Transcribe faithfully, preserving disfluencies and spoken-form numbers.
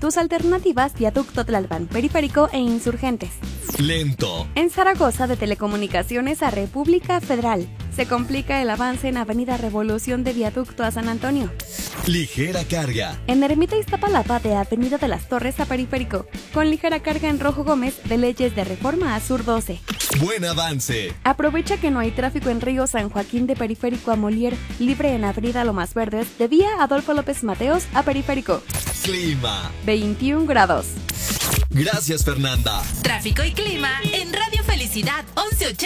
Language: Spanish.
Tus alternativas: Viaducto Tlalpan, Periférico e Insurgentes. Lento. En Zaragoza, de Telecomunicaciones a República Federal, se complica el avance en Avenida Revolución de Viaducto a San Antonio. Ligera carga. En Ermita Iztapalapa, de Avenida de las Torres a Periférico, con ligera carga en Rojo Gómez, de Leyes de Reforma a Sur doce. Buen avance. Aprovecha que no hay tráfico en Río San Joaquín, de Periférico a Molière, libre en Avenida Lomas Verdes, de Vía Adolfo López Mateos a Periférico. Clima. veintiún grados. Gracias, Fernanda. Tráfico y clima en Radio Felicidad once ochenta.